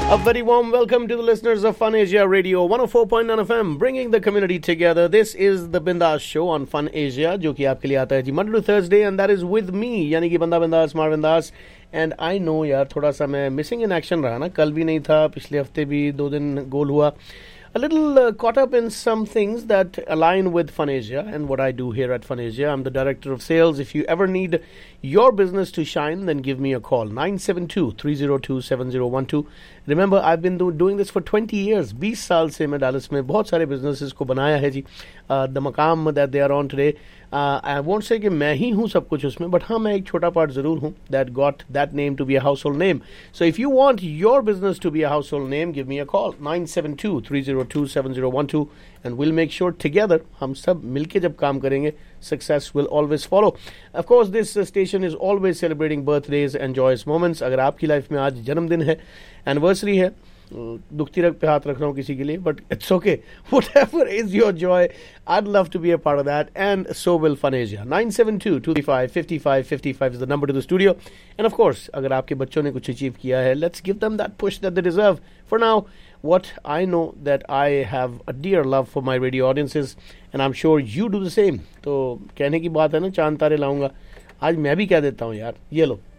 A very warm welcome to the listeners of Fun Asia Radio 104.9 FM, bringing the community together. This is the Bindas Show on Fun Asia, जो कि आपके लिए आता है जी Monday to Thursday, and that is with me, यानी कि बंदा बिंदास मार बिंदास. And I know यार थोड़ा सा मैं missing in action रहा ना, कल भी नहीं था, पिछले हफ्ते भी 2 दिन गोल हुआ. A little caught up in some things that align with Fun Asia and what I do here at Fun Asia. I'm the director of sales. If you ever need your business to shine, then give me a call. 972-302-7012. Remember, I've been doing this for 20 years. 20 साल से मैं Dallas में बहुत सारे businesses को बनाया है जी. The मकाम that they are on today. I won't say कि मैं ही हूँ सब कुछ उसमें, but हाँ मैं एक छोटा part ज़रूर हूँ that got that name to be a household name. So if you want your business to be a household name, give me a call 972-302-7012 and we'll make sure together हम सब मिलके जब काम करेंगे, success will always follow. Of course, this station is always celebrating birthdays and joyous moments. अगर आपकी life में आज जन्मदिन है, anniversary है, दुखती रग पे हाथ रख रहा हूँ किसी के लिए, but it's okay. Whatever is your joy, I'd love to be a part of that, and so will Fun Asia. 972-235-5555 is the number to the studio. And of course, अगर आपके बच्चों ने कुछ achieve किया है, let's give them that push that they deserve. For now, what I know that I have a dear love for my radio audiences, and I'm sure you do the same. तो कहने की बात है ना, चांद तारे लाऊंगा. आज मैं भी कह देता हूँ यार, ये लो.